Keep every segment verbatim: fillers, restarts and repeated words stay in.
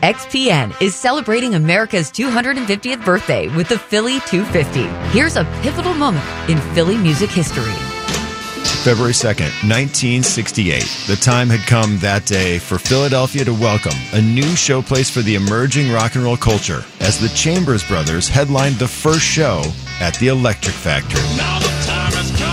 X P N is celebrating America's two hundred fiftieth birthday with the Philly two fifty. Here's a pivotal moment in Philly music history. February second, nineteen sixty-eight. The time had come that day for Philadelphia to welcome a new showplace for the emerging rock and roll culture as the Chambers Brothers headlined the first show at the Electric Factory. Now the time has come.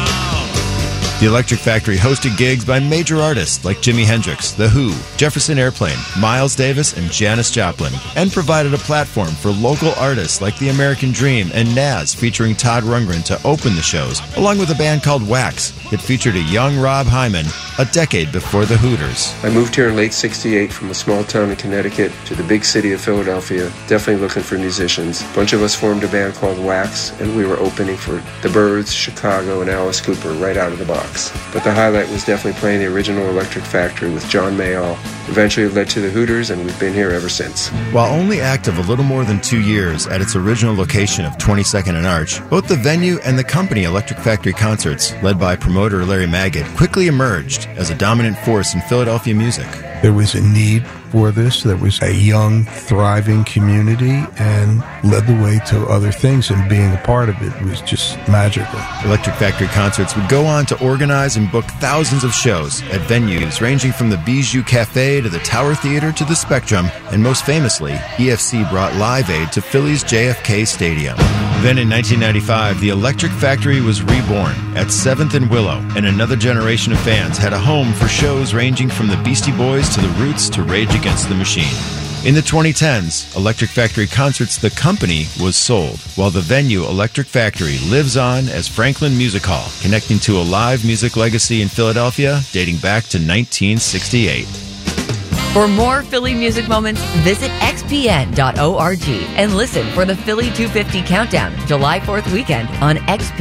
The Electric Factory hosted gigs by major artists like Jimi Hendrix, The Who, Jefferson Airplane, Miles Davis, and Janis Joplin, and provided a platform for local artists like The American Dream and Nas, featuring Todd Rundgren to open the shows, along with a band called Wax. It featured a young Rob Hyman, a decade before the Hooters. I moved here in late sixty-eight from a small town in Connecticut to the big city of Philadelphia, definitely looking for musicians. A bunch of us formed a band called Wax, and we were opening for The Byrds, Chicago, and Alice Cooper right out of the box. But the highlight was definitely playing the original Electric Factory with John Mayall. Eventually it led to the Hooters, and we've been here ever since. While only active a little more than two years at its original location of twenty-second and Arch, both the venue and the company Electric Factory Concerts, led by promoter Larry Maggot, quickly emerged as a dominant force in Philadelphia music. There was a need for this. There was a young, thriving community and led the way to other things, and being a part of it was just magical. Electric Factory Concerts would go on to organize and book thousands of shows at venues ranging from the Bijou Cafe to the Tower Theater to the Spectrum, and most famously, E F C brought Live Aid to Philly's J F K Stadium. Then in nineteen ninety-five, the Electric Factory was reborn at seventh and Willow, and another generation of fans had a home for shows ranging from the Beastie Boys to the Roots to Rage Against the Machine. In the twenty tens, Electric Factory Concerts, the company, was sold, while the venue Electric Factory lives on as Franklin Music Hall, connecting to a live music legacy in Philadelphia dating back to nineteen sixty-eight. For more Philly music moments, visit x p n dot org and listen for the Philly two fifty Countdown July fourth weekend on X P N.